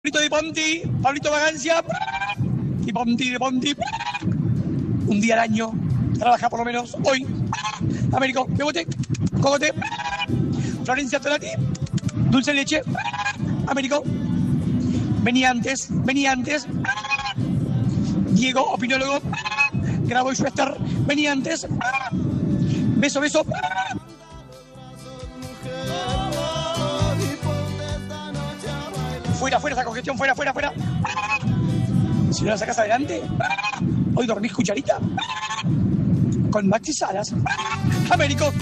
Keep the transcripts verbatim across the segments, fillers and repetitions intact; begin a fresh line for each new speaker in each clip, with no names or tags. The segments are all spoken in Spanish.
Pablito de Ponti, Pablito Vagancia, y Ponti de Ponti, un día al año, trabaja por lo menos hoy, Américo, Bebote, Cogote, Florencia Tonati, Dulce Leche, Américo, venía antes, venía antes, Diego, opinólogo, Grabo y Schwester, venía antes, beso, beso, fuera, fuera esa congestión, fuera, fuera, fuera. Si no la sacas adelante, hoy dormís cucharita con Maxi Salas. Américo.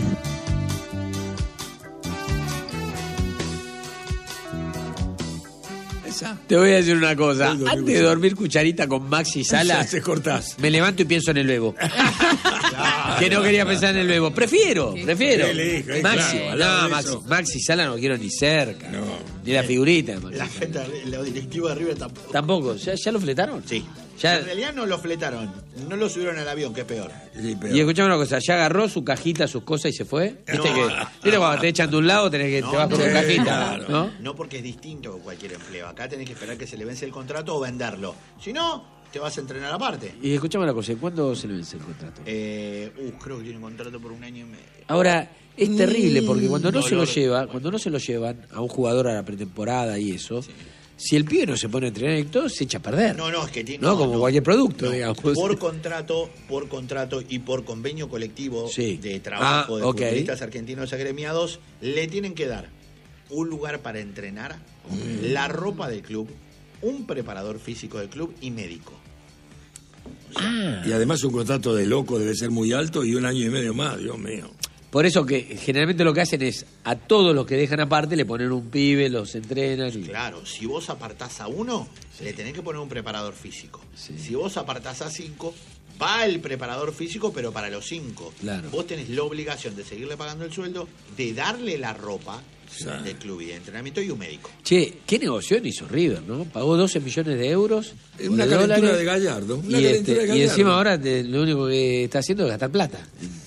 Te voy a decir una cosa. Antes de dormir cucharita con Maxi Salas, me levanto y pienso en el bebo. Que no quería pensar en el bebo. Prefiero, prefiero. Maxi, no, Maxi, Maxi Salas no quiero ni cerca. No. Ni la figurita.
La gente, la directiva de River tampoco.
¿Tampoco? ¿Ya, ya lo fletaron?
Sí.
Ya...
En realidad no lo fletaron. No lo subieron al avión, que es peor.
Sí, peor. Y escuchame una cosa, ¿ya agarró su cajita, sus cosas y se fue? ¿Viste
no,
que ¿viste cuando te echan de un lado tenés que
no,
te vas
no,
con tu cajita?
Claro.
¿No?
No, porque es distinto que cualquier empleo. Acá tenés que esperar que se le vence el contrato o venderlo. Si no, te vas a entrenar aparte.
Y escuchame una cosa, ¿cuándo se le vence el contrato?
Eh, uh, creo que tiene un contrato por un año y medio.
Ahora, es terrible porque cuando no
dolor.
se lo lleva, cuando no se lo llevan a un jugador a la pretemporada y eso, sí. Si el pibe no se pone a entrenar y todo, se echa a perder.
No, no, es que tiene...
No,
no,
como
no,
cualquier producto,
no.
digamos.
Por contrato, por contrato y por convenio colectivo sí. de trabajo ah, de okay. futbolistas argentinos agremiados, le tienen que dar un lugar para entrenar, mm. la ropa del club, un preparador físico del club y médico.
O sea, ah. Y además un contrato de loco debe ser muy alto y un año y medio más, Dios mío.
Por eso que generalmente lo que hacen es a todos los que dejan aparte le ponen un pibe, los entrenan. Y...
Claro, si vos apartás a uno, sí. le tenés que poner un preparador físico. Sí. Si vos apartás a cinco, va el preparador físico, pero para los cinco.
Claro.
Vos tenés la obligación de seguirle pagando el sueldo, de darle la ropa sí. del club y de entrenamiento y un médico.
Che, qué negocio hizo River, ¿no? Pagó doce millones de euros.
Una
de
calentura
dólares,
de Gallardo. Una
y,
este,
de Gallardo. Y encima ahora te, lo único que está haciendo es gastar plata.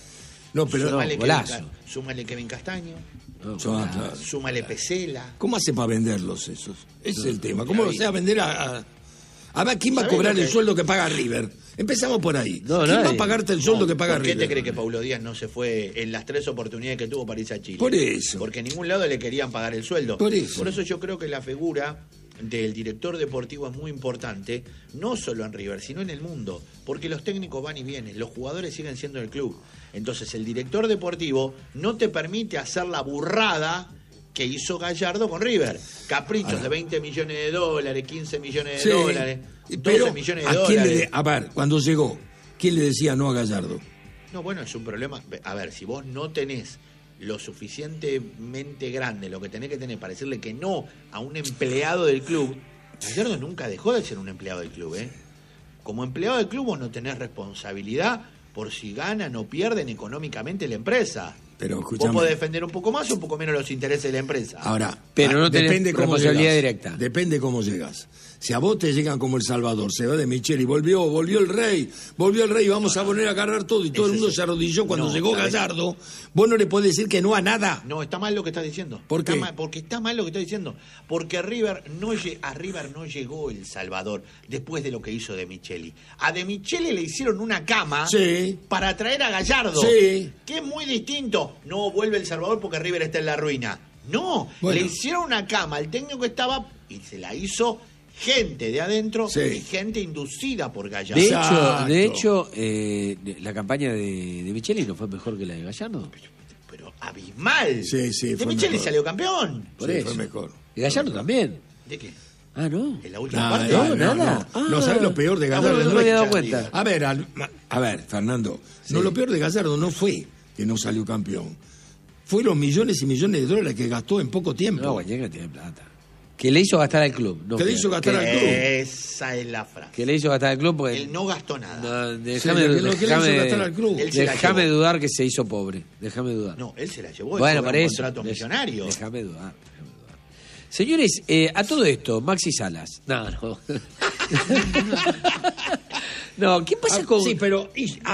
No, pero
súmale,
no, golazo.
Kevin, súmale Kevin Castaño,
no, claro.
súmale Pesela.
¿Cómo hace para venderlos esos? Ese no, es el tema. ¿Cómo lo sea vender a, a... A ver, ¿quién va a cobrar el sueldo que paga River? Empezamos por ahí. No, ¿Quién nadie. va a pagarte el sueldo no, que paga
¿por
River?
¿Por qué te crees que Paulo Díaz no se fue en las tres oportunidades que tuvo para irse a Chile?
Por eso.
Porque en ningún lado le querían pagar el sueldo.
Por eso.
Por eso yo creo que la figura del director deportivo es muy importante, no solo en River, sino en el mundo, porque los técnicos van y vienen, los jugadores siguen siendo el club. Entonces el director deportivo no te permite hacer la burrada que hizo Gallardo con River. Caprichos ah. de veinte millones de dólares, quince millones de sí, dólares, doce millones de
¿a
dólares.
Quién le de, a ver, cuando llegó, ¿quién le decía no a Gallardo?
No, bueno, es un problema. A ver, si vos no tenés lo suficientemente grande, lo que tenés que tener para decirle que no a un empleado del club, Gallardo nunca dejó de ser un empleado del club, ¿eh? Como empleado del club vos no tenés responsabilidad por si ganan o pierden económicamente la empresa.
Pero escuchame,
vos podés defender un poco más o un poco menos los intereses de la empresa.
Ahora,
pero no tenés
depende cómo
responsabilidad
llegas,
directa.
Depende cómo llegas. Si a vos te llegan como El Salvador, se va de Micheli, volvió, volvió el rey, volvió el rey, vamos a poner a agarrar todo, y todo el mundo se arrodilló cuando no, llegó Gallardo, vos no le podés decir que no a nada.
No, está mal lo que estás diciendo.
¿Por qué?
Está mal, porque está mal lo que estás diciendo. Porque River no, a River no llegó El Salvador después de lo que hizo De Micheli. A De Micheli le hicieron una cama
sí.
para traer a Gallardo,
sí.
que es muy distinto. No vuelve El Salvador porque River está en la ruina. No,
bueno.
le hicieron una cama, el técnico estaba y se la hizo gente de adentro sí. y gente inducida por Gallardo.
De hecho, de hecho eh, la campaña de, de Micheli no fue mejor que la de Gallardo.
Pero, pero abismal.
Sí, sí,
de Micheli mejor. Salió campeón.
Por
sí,
eso.
Fue mejor.
Y Gallardo también.
¿De qué?
Ah, no.
En la última
no,
parte.
No,
no,
no,
nada.
No,
ah,
no ¿sabes lo peor de Gallardo?
No, no, no me había dado cuenta.
A ver, al, a ver, Fernando. Sí. No, lo peor de Gallardo no fue que no salió campeón. Fue los millones y millones de dólares que gastó en poco tiempo.
No, Guañaga tiene plata. Que le hizo gastar al club. No,
que le hizo gastar al club.
Esa es la frase.
Que le hizo gastar al club porque...
Él no gastó nada.
No, déjame,
sí, lo que
déjame,
le hizo gastar al club.
Déjame dudar que se hizo pobre. Déjame dudar.
No, él se la llevó.
Bueno, para
un
eso.
Contrato millonario.
Déjame dudar. Déjame dudar. Señores, eh, a todo esto, Maxi Salas. No, no. No, ¿qué pasa
ah,
con...?
Sí, pero... Y, ah,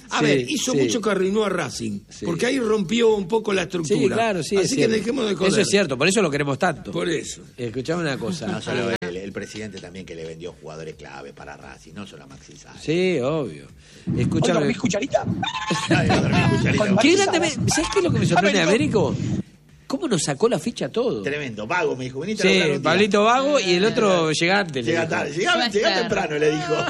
A
Sí,
ver, hizo
sí.
mucho que arruinó a Racing,
Sí.
porque ahí rompió un poco la estructura.
Sí, claro, sí.
Así
es
que
cierto.
dejemos de joder.
Eso es cierto, por eso lo queremos tanto.
Por eso.
Escuchame una cosa.
No solo él, el presidente también que le vendió jugadores clave para Racing, no solo a Maxi Sala.
Sí, obvio.
Hoy
Escúchame.
dormís cucharita.
Ay, no dormí, cucharita.
Con
¿Qué
Maxi
grande me-
Sala.
¿Sabes qué es lo que me sorprende de
Américo.
Américo? ¿Cómo nos sacó la ficha a todo?
Tremendo, vago, me dijo, venite a
Sí,
laburar un día.
Pablito Vago y el otro llegante. le
Llega
dijo.
tarde, llega,
Más
llega
tarde.
temprano, le dijo.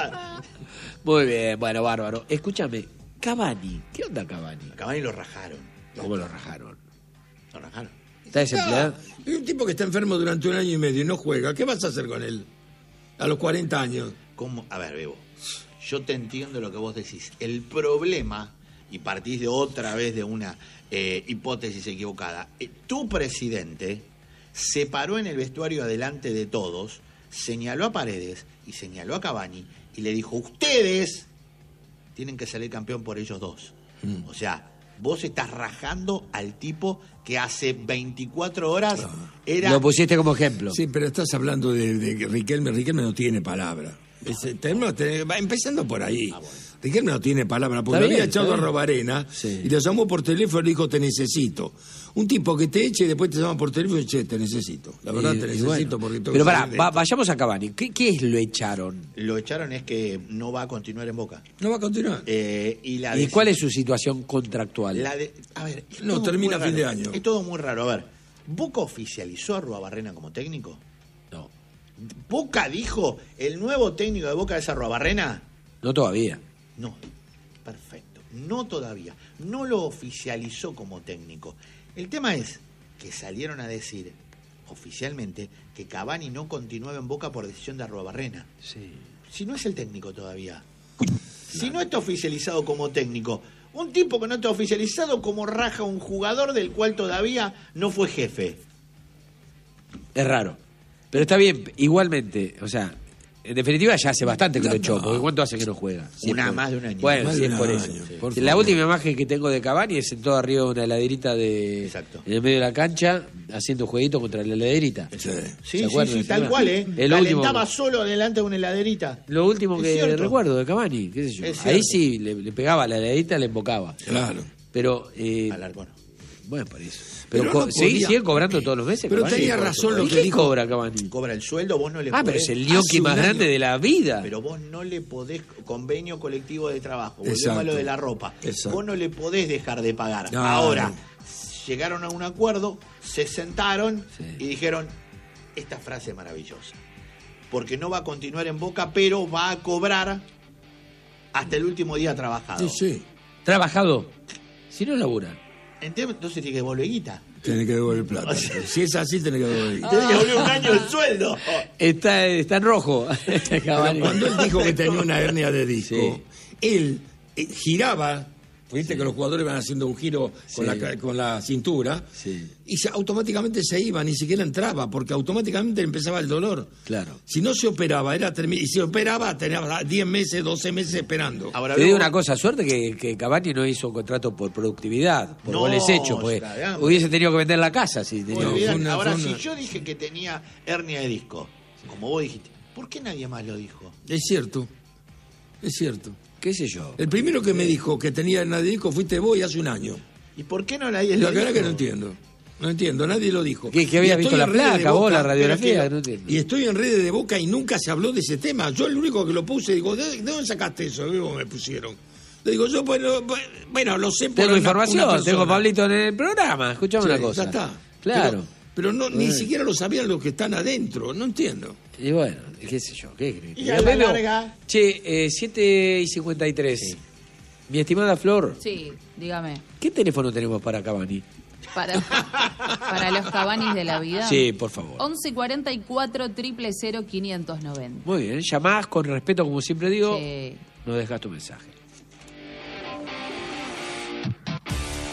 Muy bien, bueno, bárbaro. Escúchame, Cavani. ¿Qué onda Cavani?
A Cavani lo rajaron.
¿Cómo lo rajaron?
Lo rajaron.
¿Está desempleado?
Ah, hay un tipo que está enfermo durante un año y medio y no juega. ¿Qué vas a hacer con él? A los cuarenta años.
¿Cómo? A ver, Bebo, yo te entiendo lo que vos decís. El problema, y partís de otra vez de una eh, hipótesis equivocada, eh, tu presidente se paró en el vestuario adelante de todos, señaló a Paredes y señaló a Cavani y le dijo, ustedes tienen que salir campeón por ellos dos.
Mm.
O sea, vos estás rajando al tipo que hace veinticuatro horas era...
Lo pusiste como ejemplo.
Sí, pero estás hablando de, de Riquelme. Riquelme no tiene palabra. Ese, tenemos- te- va empezando por ahí.
Ah, bueno.
Riquelme no tiene palabra, porque
Está
lo
bien,
había echado
está
a
bien.
Robarena
Sí.
y lo llamó por teléfono y le dijo, te necesito. Un tipo que te eche y después te llama por teléfono y dice, che, te necesito. La verdad,
Y-
te
y
necesito
bueno.
porque tengo
Pero
que
pará,
salir de
va-
esto.
vayamos a Cavani. ¿Qué, ¿Qué es lo echaron?
Lo echaron es que no va a continuar en Boca.
No va a continuar.
Eh, y la
¿Y
deci-
cuál es su situación contractual?
La de- a ver, es
No,
todo
termina
muy
a fin
raro.
de año.
Es todo muy raro. A ver, ¿Boca oficializó a Arruabarrena como técnico?
No,
¿Boca dijo el nuevo técnico de Boca es Arruabarrena?
no todavía.
No. Perfecto. No todavía. No lo oficializó como técnico. El tema es que salieron a decir oficialmente que Cavani no continuaba en Boca por decisión de Arruabarrena.
Sí.
Si no es el técnico todavía. Si no está oficializado como técnico. Un tipo que no está oficializado como raja un jugador del cual todavía no fue jefe.
Es raro. Pero está bien, igualmente. O sea, en definitiva ya hace bastante que lo echó. Porque ¿cuánto hace que no juega? Sí,
Una
por-
más de un año.
Bueno,
Más
sí,
de
es
un
por
año,
eso.
sí.
Sí.
Por
La
favor.
última imagen que tengo de Cavani es sentado arriba de una heladerita de
Exacto.
en el medio de la cancha haciendo un jueguito contra la heladerita.
Sí.
Sí,
¿Se
sí,
acuerdan
sí,
de esa
tal
imagen?
cual, ¿eh?
El último-
Calentaba solo delante de una heladerita.
Lo último
Es
que
cierto.
recuerdo de Cavani, qué sé yo.
Es
Ahí
cierto.
sí, le, le pegaba a la heladerita, le embocaba.
Claro.
Pero, eh,
Alarcón.
bueno, por eso. Pero,
Pero
co-
no
¿sigue,
podía-
sigue cobrando todos los meses?
Pero
Cavani?
tenía
Sí,
razón lo
¿Y
que
qué
dijo.
cobra Cavani?
Cobra el sueldo, vos no le
Ah, pero
podés-
es el
hace
gnocchi
un
más
año.
grande de la vida.
Pero vos no le podés, convenio colectivo de trabajo, volvemos
Exacto.
a lo de la ropa.
Exacto.
Vos no le podés dejar de pagar.
No,
Ahora,
no.
llegaron a un acuerdo, se sentaron
Sí.
y dijeron esta frase maravillosa. Porque no va a continuar en Boca, pero va a cobrar hasta el último día trabajado.
Sí, sí.
Trabajado. Si no labura.
Entiendo, entonces tiene que devolver guita.
Tiene que devolver plata. Si es así, tiene que devolver.
Tiene que devolver un año de sueldo.
Está, está en rojo. Cavani.
Pero cuando él dijo que tenía una hernia de disco,
Sí.
él eh, giraba, viste que los jugadores van haciendo un giro con,
Sí.
la, ca- con la cintura,
Sí.
y se- automáticamente se iba, ni siquiera entraba, porque automáticamente empezaba el dolor.
Claro.
Si no se operaba, era termi- y si operaba, tenía diez meses, doce meses esperando.
Ahora
Te digo
luego-
una cosa, suerte que, que Cavani no hizo un contrato por productividad, por
No,
goles hechos, porque
se cae de hambre.
hubiese tenido que vender la casa. Si tenía-
Muy
No,
bien.
fue una-
Ahora,
fue
si
una-
yo dije que tenía hernia de disco, como vos dijiste, ¿por qué nadie más lo dijo?
Es cierto, es cierto.
¿Qué sé yo?
El primero que me dijo que tenía hernia de disco fuiste vos y hace un año.
¿Y por qué no nadie
La
lo
verdad
dijo?
que no entiendo. No entiendo, nadie lo dijo.
¿Que, que había
Y
visto
estoy
la
en redes de
placa, vos,
Boca,
la radiografía?
pero que-
No entiendo.
Y estoy en redes de Boca y nunca se habló de ese tema. Yo el único que lo puse, digo, ¿de, de dónde sacaste eso? Digo, me pusieron. Le digo, yo, bueno, bueno lo sé por
Tengo
una-
información,
una persona.
tengo a Pablito en el programa. Escuchame
Sí,
una cosa.
Ya está.
Claro.
Pero, pero no, ni
Eh.
siquiera lo sabían los que están adentro. No entiendo.
Y bueno, qué sé yo, qué crees.
Y a la larga-
Che, eh, siete y cincuenta y tres. Mi estimada Flor,
Sí, dígame.
¿qué teléfono tenemos para Cavani?
Para, para los Cavanis de la vida.
Sí, por favor.
once cuarenta y cuatro, cero cero cero, quinientos noventa.
Muy bien, llamás con respeto, como siempre digo,
Sí.
nos dejas tu mensaje.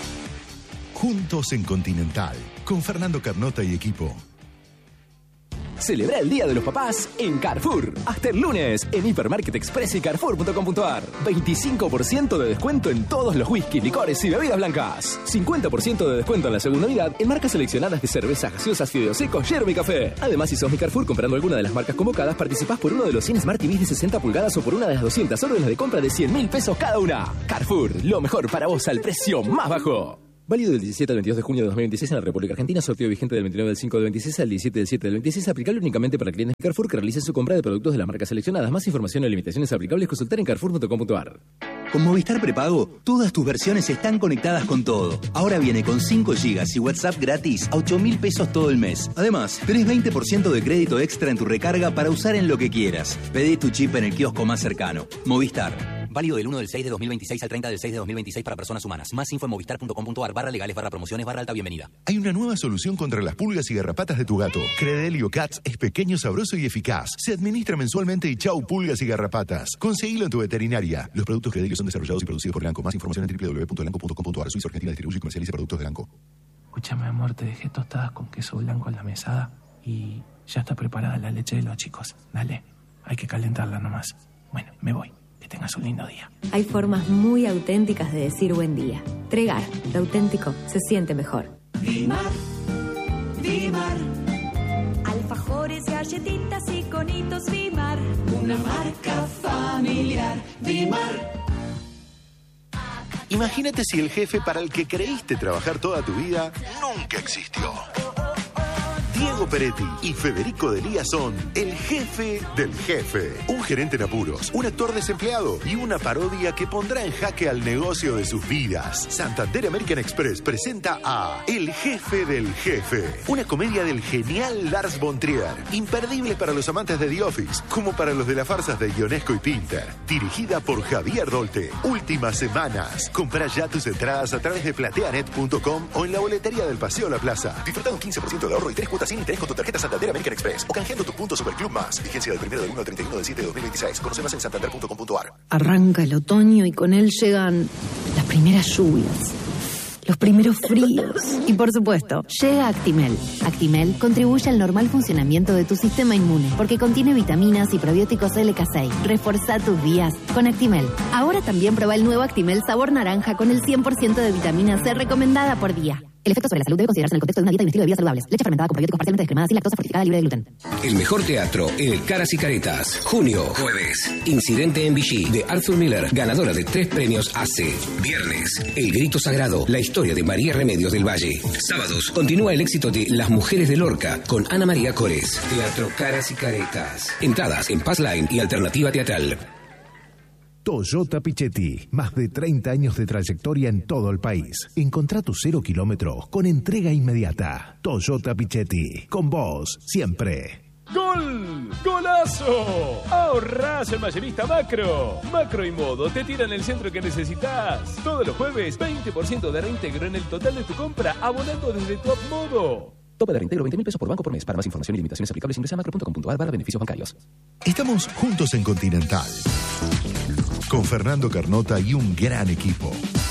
Juntos en Continental, con Fernando Carnota y equipo. Celebra el Día de los Papás en Carrefour. Hasta el lunes en Hipermarket Express y carrefour punto com punto a r. veinticinco por ciento de descuento en todos los whisky, licores y bebidas blancas. cincuenta por ciento de descuento en la segunda unidad en marcas seleccionadas de cervezas, gaseosas, fideos secos, yerba y café. Además, si sos mi Carrefour comprando alguna de las marcas convocadas, participás por uno de los cien Smart T Vs de sesenta pulgadas o por una de las doscientas órdenes de compra de cien mil pesos cada una. Carrefour, lo mejor para vos al precio más bajo. Válido del diecisiete al veintidós de junio de dos mil veintiséis en la República Argentina. Sorteo vigente del veintinueve del cinco del veintiséis al diecisiete del siete del veintiséis. Aplicable únicamente para clientes de Carrefour que realicen su compra de productos de las marcas seleccionadas. Más información y limitaciones aplicables consultar en carrefour punto com punto a r.
Con Movistar Prepago, todas tus versiones están conectadas con todo. Ahora viene con cinco gigas y WhatsApp gratis a ocho mil pesos todo el mes. Además, tenés veinte por ciento de crédito extra en tu recarga para usar en lo que quieras. Pedí tu chip en el kiosco más cercano. Movistar. Válido del uno del seis de dos mil veintiséis al treinta del seis de dos mil veintiséis para personas humanas. Más info en movistar punto com punto a r barra legales barra promociones barra alta bienvenida.
Hay una nueva solución contra las pulgas y garrapatas de tu gato. Credelio Cats es pequeño, sabroso y eficaz. Se administra mensualmente y chau pulgas y garrapatas. Conseguilo en tu veterinaria. Los productos Credelio son desarrollados y producidos por Elanco. Más información en doble u doble u doble u punto elanco punto com punto a r. Suiza Argentina distribuye y comercializa productos de Elanco.
Escúchame, amor, te dejé tostadas con queso blanco en la mesada y ya está preparada la leche de los chicos. Dale, hay que calentarla nomás. Bueno, me voy. Que tengas un lindo día.
Hay formas muy auténticas de decir buen día. Tregar, lo auténtico se siente mejor.
Dimar, Dimar. Alfajores, galletitas y conitos Dimar. Una marca familiar. Dimar.
Imagínate si el jefe para el que creíste trabajar toda tu vida nunca existió. Diego Peretti y Federico Delía son el jefe del jefe. Un gerente en apuros, un actor desempleado y una parodia que pondrá en jaque al negocio de sus vidas. Santander American Express presenta a El jefe del jefe. Una comedia del genial Lars von Trier. Imperdible para los amantes de The Office, como para los de las farsas de Ionesco y Pinter. Dirigida por Javier Dolte. Últimas semanas. Comprá ya tus entradas a través de plateanet punto com o en la boletería del Paseo La Plaza. Disfrutá un quince por ciento de ahorro y tres cuotas sin interés con tu tarjeta Santander American Express o canjeando tu punto Superclub Más. Vigencia del primero del uno al treinta y uno del siete de dos mil veintiséis. Conoce más en santander punto com punto a r.
Arranca el otoño y con él llegan las primeras lluvias, los primeros fríos y, por supuesto, llega Actimel. Actimel contribuye al normal funcionamiento de tu sistema inmune porque contiene vitaminas y probióticos L K seis. Reforzá tus días con Actimel. Ahora también prueba el nuevo Actimel sabor naranja con el cien por ciento de vitamina C recomendada por día. El efecto sobre la salud debe considerarse en el contexto de una dieta y un estilo de vida saludables. Leche fermentada con probióticos parcialmente descremada sin lactosa fortificada libre de gluten.
El mejor teatro en el Caras y Caretas. Junio, jueves. Incidente en Vichy de Arthur Miller, ganadora de tres premios A C E. Viernes, El Grito Sagrado, la historia de María Remedios del Valle. Sábados, continúa el éxito de Las Mujeres de Lorca con Ana María Cores. Teatro Caras y Caretas. Entradas en Passline y Alternativa Teatral.
Toyota Pichetti, más de treinta años de trayectoria en todo el país. Encontrá tu cero kilómetro con entrega inmediata. Toyota Pichetti, con vos siempre.
¡Gol! ¡Golazo! Ahorrás en Mayorista Macro. Macro y Modo te tiran el centro que necesitas. Todos los jueves, veinte por ciento de reintegro en el total de tu compra, abonando desde Top Modo.
Tope de reintegro veinte mil pesos por banco por mes. Para más información y limitaciones aplicables ingresa a macro punto com punto a r barra beneficios bancarios.
Estamos juntos en Continental. Con Fernando Carnota y un gran equipo.